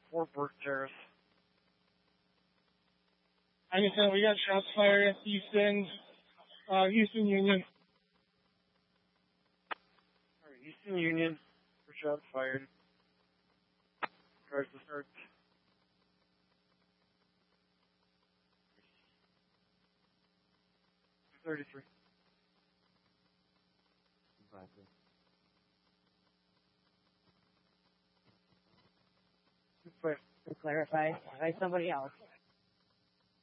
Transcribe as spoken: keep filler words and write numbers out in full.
four Burke Terrace. I understand we got shots fired at Houston, uh, Houston Union. All right, Houston Union for shots fired. Cars to start. two thirty-three. To clarify, by somebody else.